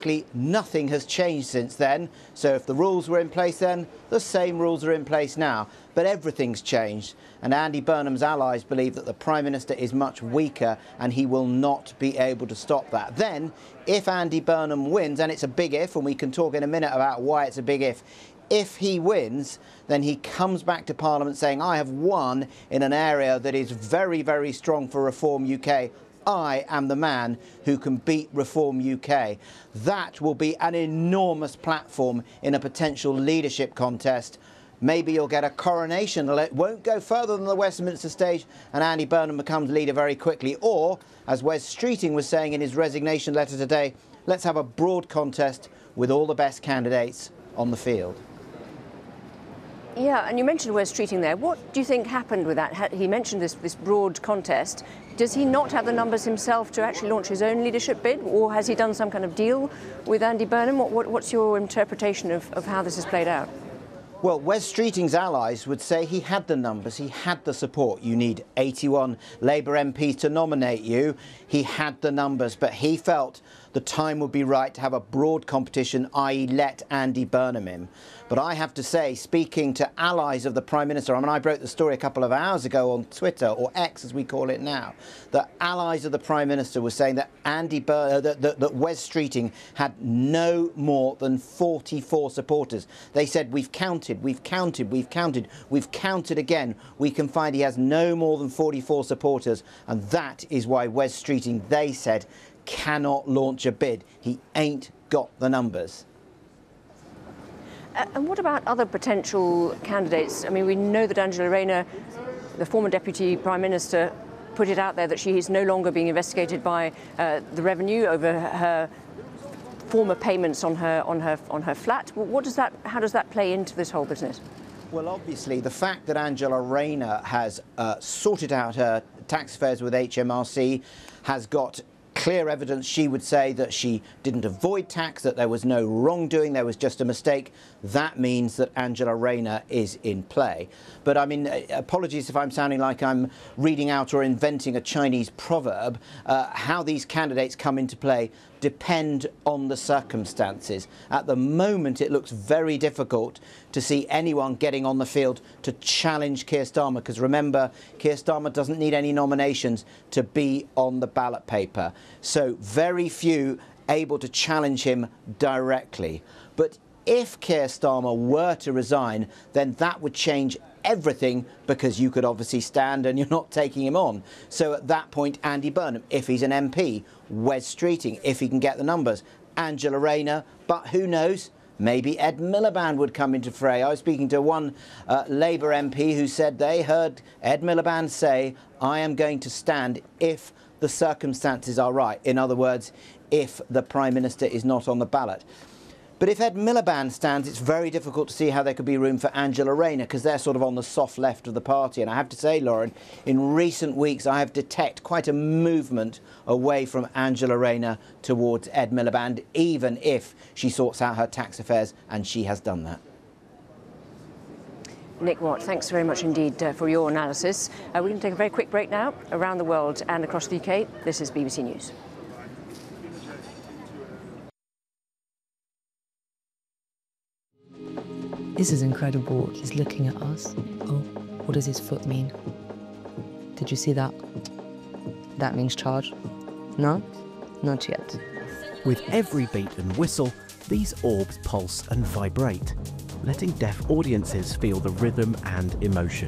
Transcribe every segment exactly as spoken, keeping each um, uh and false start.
Nothing has changed since then. So if the rules were in place then, the same rules are in place now. But everything's changed, and Andy Burnham's allies believe that the Prime Minister is much weaker and he will not be able to stop that. Then, if Andy Burnham wins, and it's a big if, and we can talk in a minute about why it's a big if, if he wins, then he comes back to Parliament saying, I have won in an area that is very, very strong for Reform U K. I am the man who can beat Reform U K. That will be an enormous platform in a potential leadership contest. Maybe you'll get a coronation. It won't go further than the Westminster stage and Andy Burnham becomes leader very quickly. Or, as Wes Streeting was saying in his resignation letter today, let's have a broad contest with all the best candidates on the field. Yeah, and you mentioned Wes Streeting there. What do you think happened with that? He mentioned this, this broad contest. Does he not have the numbers himself to actually launch his own leadership bid, or has he done some kind of deal with Andy Burnham? What, what, what's your interpretation of, of how this has played out? Well, Wes Streeting's allies would say he had the numbers, he had the support. You need eighty-one Labour M Ps to nominate you. He had the numbers, but he felt the time would be right to have a broad competition, that is let Andy Burnham in. But I have to say, speaking to allies of the Prime Minister, I mean, I broke the story a couple of hours ago on Twitter, or X as we call it now, that allies of the Prime Minister were saying that Andy Bur uh, that, that, that Wes Streeting had no more than forty-four supporters. They said, we've counted, we've counted, we've counted, we've counted again. We can find he has no more than forty-four supporters, and that is why Wes Streeting, they said, cannot launch a bid. He ain't got the numbers. Uh, and what about other potential candidates? I mean, we know that Angela Rayner, the former Deputy Prime Minister, put it out there that she is no longer being investigated by uh, the Revenue over her former payments on her on her on her flat. What does that? How does that play into this whole business? Well, obviously, the fact that Angela Rayner has uh, sorted out her tax affairs with H M R C has got clear evidence, she would say, that she didn't avoid tax, that there was no wrongdoing, there was just a mistake. That means that Angela Rayner is in play. But I mean, apologies if I'm sounding like I'm reading out or inventing a Chinese proverb. Uh, how these candidates come into play depend on the circumstances. At the moment, it looks very difficult to see anyone getting on the field to challenge Keir Starmer, because remember, Keir Starmer doesn't need any nominations to be on the ballot paper. So very few able to challenge him directly. But if Keir Starmer were to resign, then that would change everything, because you could obviously stand and you're not taking him on. So at that point, Andy Burnham, if he's an M P, Wes Streeting, if he can get the numbers, Angela Rayner, but who knows? Maybe Ed Miliband would come into fray. I was speaking to one uh, Labour M P who said they heard Ed Miliband say, I am going to stand if the circumstances are right. In other words, if the Prime Minister is not on the ballot. But if Ed Miliband stands, it's very difficult to see how there could be room for Angela Rayner, because they're sort of on the soft left of the party. And I have to say, Lauren, in recent weeks, I have detected quite a movement away from Angela Rayner towards Ed Miliband, even if she sorts out her tax affairs, and she has done that. Nick Watt, thanks very much indeed uh, for your analysis. Uh, we're going to take a very quick break now. Around the world and across the U K, this is B B C News. This is incredible. He's looking at us. Oh, what does his foot mean? Did you see that? That means charge. No? Not yet. With every beat and whistle, these orbs pulse and vibrate, letting deaf audiences feel the rhythm and emotion.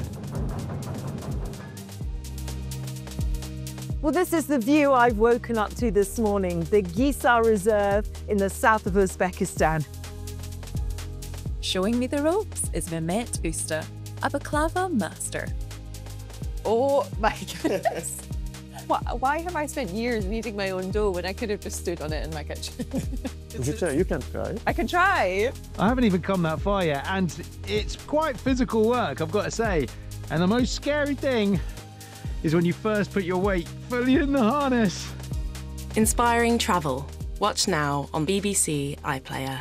Well, this is the view I've woken up to this morning, the Gisar Reserve in the south of Uzbekistan. Showing me the ropes is Mehmet Usta, a baklava master. Oh my goodness. Why have I spent years kneading my own dough when I could have just stood on it in my kitchen? You can, you can try. I can try. I haven't even come that far yet, and it's quite physical work, I've got to say. And the most scary thing is when you first put your weight fully in the harness. Inspiring travel. Watch now on B B C iPlayer.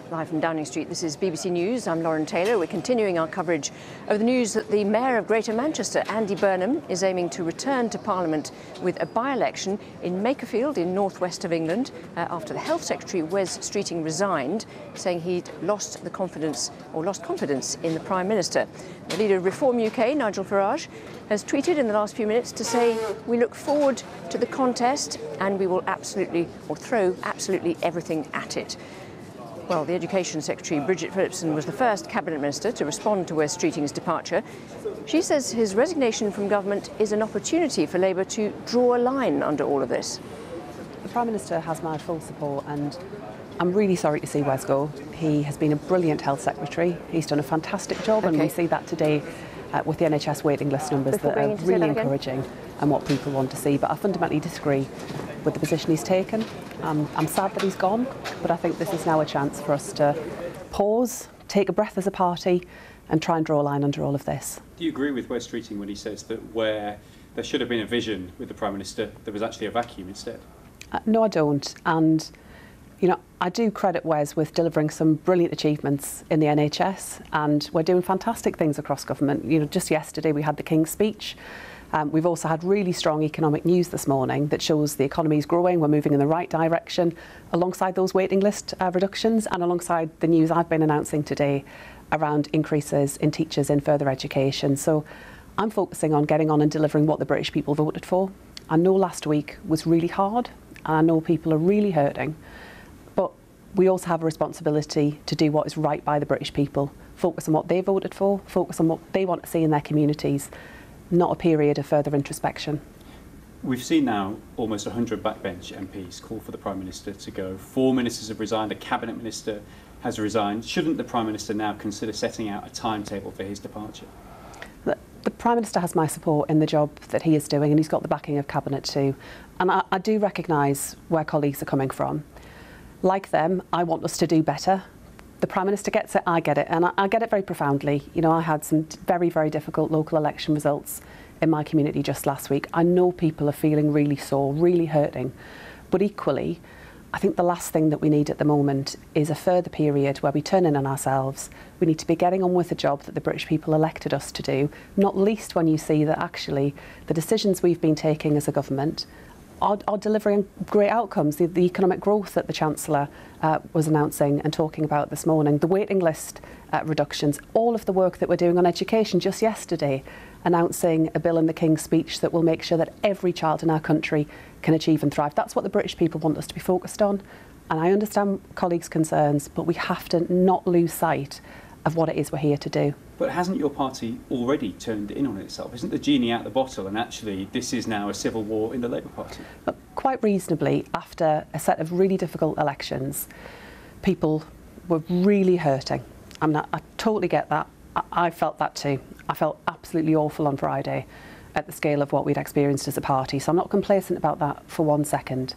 Live from Downing Street, this is B B C News. I'm Lauren Taylor. We're continuing our coverage of the news that the Mayor of Greater Manchester, Andy Burnham, is aiming to return to Parliament with a by-election in Makerfield in northwest of England uh, after the Health Secretary, Wes Streeting, resigned, saying he'd lost the confidence or lost confidence in the Prime Minister. The leader of Reform U K, Nigel Farage, has tweeted in the last few minutes to say, "We look forward to the contest and we will absolutely, or throw absolutely everything at it." Well, the Education Secretary, Bridget Phillipson, was the first Cabinet Minister to respond to Wes Streeting's departure. She says his resignation from government is an opportunity for Labour to draw a line under all of this. The Prime Minister has my full support, and I'm really sorry to see Wes go. He has been a brilliant Health Secretary. He's done a fantastic job, okay. And we see that today uh, with the N H S waiting list numbers Before that are really that encouraging and what people want to see. But I fundamentally disagree with the position he's taken. Um, I'm sad that he's gone, but I think this is now a chance for us to pause, take a breath as a party and try and draw a line under all of this. Do you agree with Wes Streeting when he says that where there should have been a vision with the Prime Minister, there was actually a vacuum instead? Uh, no, I don't. And, you know, I do credit Wes with delivering some brilliant achievements in the N H S, and we're doing fantastic things across government. You know, just yesterday we had the King's Speech. Um, we've also had really strong economic news this morning that shows the economy is growing, we're moving in the right direction, alongside those waiting list uh, reductions and alongside the news I've been announcing today around increases in teachers in further education. So I'm focusing on getting on and delivering what the British people voted for. I know last week was really hard and I know people are really hurting, but we also have a responsibility to do what is right by the British people, focus on what they voted for, focus on what they want to see in their communities, not a period of further introspection. We've seen now almost one hundred backbench M Ps call for the Prime Minister to go. Four ministers have resigned, a Cabinet Minister has resigned. Shouldn't the Prime Minister now consider setting out a timetable for his departure? The, the Prime Minister has my support in the job that he is doing, and he's got the backing of Cabinet too. And I, I do recognise where colleagues are coming from. Like them, I want us to do better. The Prime Minister gets it, I get it, and I, I get it very profoundly. You know, I had some very, very difficult local election results in my community just last week. I know people are feeling really sore, really hurting, but equally, I think the last thing that we need at the moment is a further period where we turn in on ourselves. We need to be getting on with the job that the British people elected us to do, not least when you see that actually the decisions we've been taking as a government Are, are delivering great outcomes. The, the economic growth that the Chancellor uh, was announcing and talking about this morning, the waiting list uh, reductions, all of the work that we're doing on education. Just yesterday, announcing a bill in the King's Speech that will make sure that every child in our country can achieve and thrive. That's what the British people want us to be focused on. And I understand colleagues' concerns, but we have to not lose sight of what it is we're here to do. But hasn't your party already turned in on itself? Isn't the genie out the bottle, and actually this is now a civil war in the Labour Party? But quite reasonably, after a set of really difficult elections, people were really hurting. I mean, I, I totally get that. I, I felt that too. I felt absolutely awful on Friday at the scale of what we'd experienced as a party, so I'm not complacent about that for one second.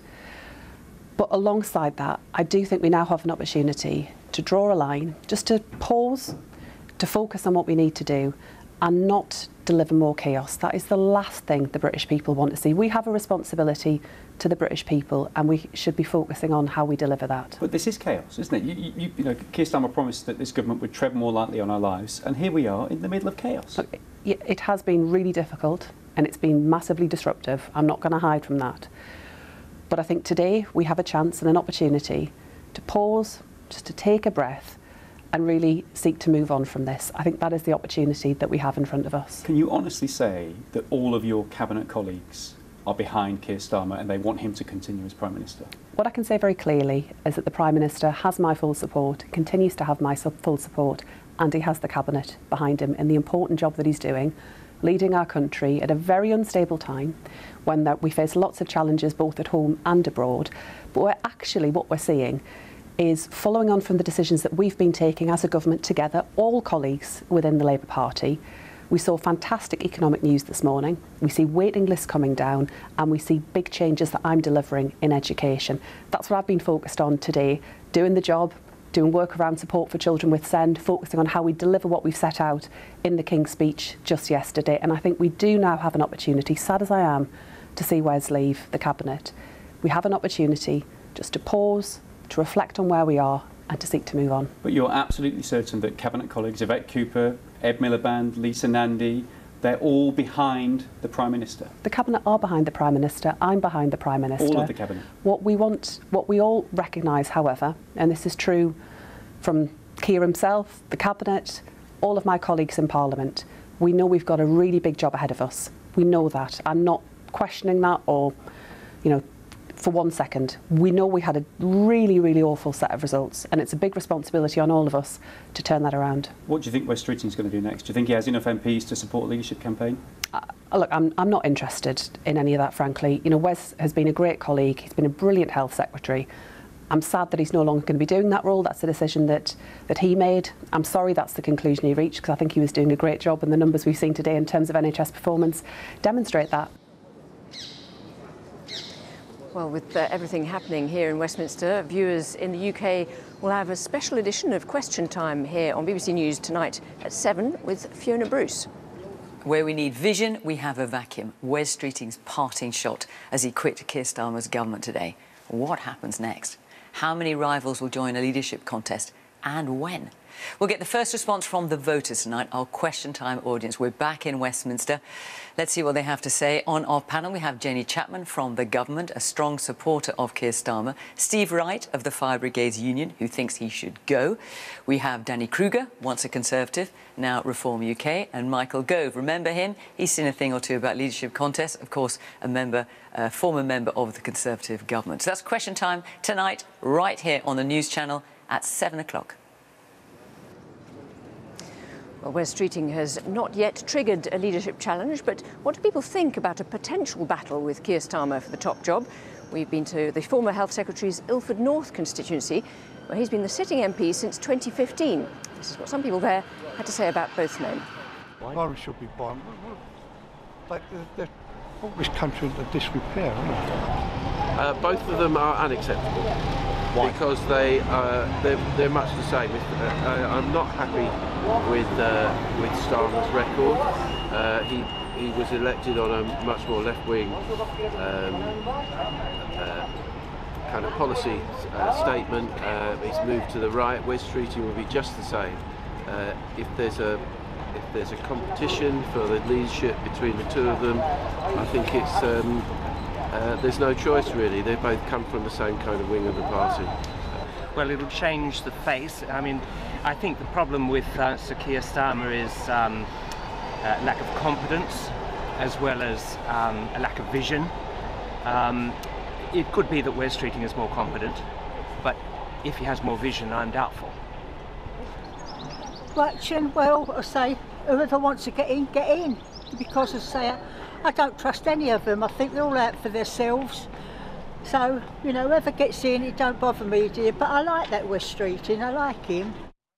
But alongside that, I do think we now have an opportunity to draw a line, just to pause, to focus on what we need to do and not deliver more chaos. That is the last thing the British people want to see. We have a responsibility to the British people and we should be focusing on how we deliver that. But this is chaos, isn't it? You, you, you know, Keir Starmer promised that this government would tread more lightly on our lives, and here we are in the middle of chaos. Look, it has been really difficult and it's been massively disruptive. I'm not going to hide from that. But I think today we have a chance and an opportunity to pause, just to take a breath and really seek to move on from this. I think that is the opportunity that we have in front of us. Can you honestly say that all of your Cabinet colleagues are behind Keir Starmer and they want him to continue as Prime Minister? What I can say very clearly is that the Prime Minister has my full support, continues to have my full support, and he has the Cabinet behind him in the important job that he's doing, leading our country at a very unstable time when that we face lots of challenges both at home and abroad. But we're actually, what we're seeing is following on from the decisions that we've been taking as a government together, all colleagues within the Labour Party. We saw fantastic economic news this morning. We see waiting lists coming down and we see big changes that I'm delivering in education. That's what I've been focused on today, doing the job, doing work around support for children with SEND, focusing on how we deliver what we've set out in the King's Speech just yesterday. And I think we do now have an opportunity, sad as I am, to see Wes leave the Cabinet. We have an opportunity just to pause, to reflect on where we are and to seek to move on. But you're absolutely certain that Cabinet colleagues, Yvette Cooper, Ed Miliband, Lisa Nandy, they're all behind the Prime Minister? The Cabinet are behind the Prime Minister. I'm behind the Prime Minister. All of the Cabinet? What we want, what we all recognise, however, and this is true from Keir himself, the Cabinet, all of my colleagues in Parliament, we know we've got a really big job ahead of us. We know that. I'm not questioning that or, you know, for one second. We know we had a really, really awful set of results, and it's a big responsibility on all of us to turn that around. What do you think Wes Streeting's going to do next? Do you think he has enough M Ps to support a leadership campaign? Uh, look, I'm, I'm not interested in any of that, frankly. You know, Wes has been a great colleague. He's been a brilliant health secretary. I'm sad that he's no longer going to be doing that role. That's the decision that, that he made. I'm sorry that's the conclusion he reached, because I think he was doing a great job, and the numbers we've seen today in terms of N H S performance demonstrate that. Well, with uh, everything happening here in Westminster, viewers in the U K will have a special edition of Question Time here on B B C News tonight at seven with Fiona Bruce. Where we need vision, we have a vacuum. Wes Streeting's parting shot as he quit Keir Starmer's government today. What happens next? How many rivals will join a leadership contest, and when? We'll get the first response from the voters tonight, our Question Time audience. We're back in Westminster. Let's see what they have to say. On our panel, we have Jenny Chapman from the government, a strong supporter of Keir Starmer. Steve Wright of the Fire Brigades Union, who thinks he should go. We have Danny Kruger, once a Conservative, now Reform U K. And Michael Gove, remember him? He's seen a thing or two about leadership contests. Of course, a member, a former member of the Conservative government. So that's Question Time tonight, right here on the News Channel at seven o'clock. Well, Wes Streeting has not yet triggered a leadership challenge, but what do people think about a potential battle with Keir Starmer for the top job? We've been to the former Health Secretary's Ilford North constituency, where he's been the sitting M P since twenty fifteen. This is what some people there had to say about both men. Boris should be banned. Like, they're brought this country into disrepair, isn't it? Uh, both of them are unacceptable. Why? Because they uh, they're, they're much the same. Uh, I'm not happy with uh, with Starmer's record. Uh, he he was elected on a much more left-wing um, uh, kind of policy uh, statement. Uh, he's moved to the right. Wes Streeting will be just the same. Uh, if there's a if there's a competition for the leadership between the two of them, I think it's. Um, Uh, there's no choice really. They both come from the same kind of wing of the party. Well, it'll change the face. I mean, I think the problem with uh, Sir Keir Starmer is um, uh, lack of competence, as well as um, a lack of vision. Um, it could be that Wes Streeting is more competent, but if he has more vision, I'm doubtful. Election, well, I say, whoever wants to get in, get in. Because, as I say, I don't trust any of them. I think they're all out for themselves. So, you know, whoever gets in, it don't bother me, dear. But I like that Wes Streeting, I like him.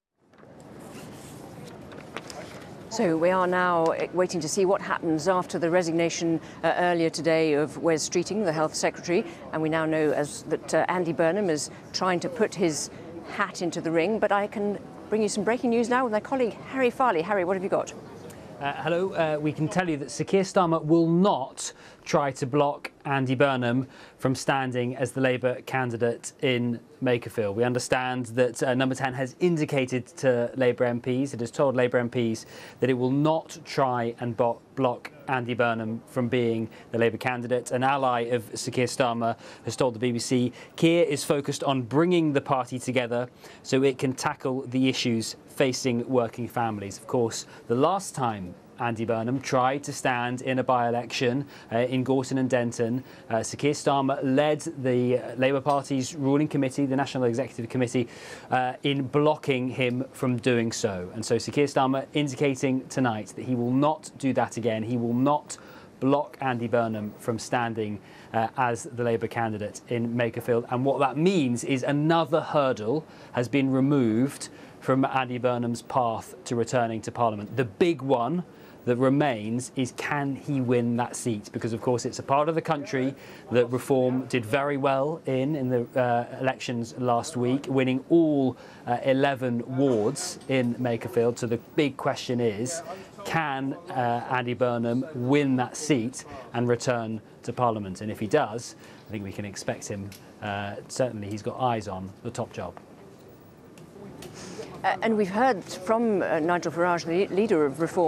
So we are now waiting to see what happens after the resignation uh, earlier today of Wes Streeting, the Health Secretary. And we now know as that uh, Andy Burnham is trying to put his hat into the ring. But I can bring you some breaking news now with my colleague Harry Farley. Harry, what have you got? Uh, hello, uh, we can tell you that Sir Keir Starmer will not try to block Andy Burnham from standing as the Labour candidate in Makerfield. We understand that uh, Number ten has indicated to Labour M Ps, it has told Labour M Ps that it will not try and bo block Andy Burnham from being the Labour candidate. An ally of Sir Keir Starmer has told the B B C, Keir is focused on bringing the party together so it can tackle the issues facing working families. Of course, the last time Andy Burnham tried to stand in a by-election uh, in Gorton and Denton, uh, Sir Keir Starmer led the Labour Party's ruling committee, the National Executive Committee, uh, in blocking him from doing so. And so Sir Keir Starmer indicating tonight that he will not do that again. He will not block Andy Burnham from standing uh, as the Labour candidate in Makerfield. And what that means is another hurdle has been removed from Andy Burnham's path to returning to Parliament. The big one that remains is, can he win that seat? Because, of course, it's a part of the country that Reform did very well in in the uh, elections last week, winning all uh, eleven wards in Makerfield. So the big question is, can uh, Andy Burnham win that seat and return to Parliament? And if he does, I think we can expect him, uh, certainly he's got eyes on the top job. Uh, and we've heard from uh, Nigel Farage, the leader of Reform,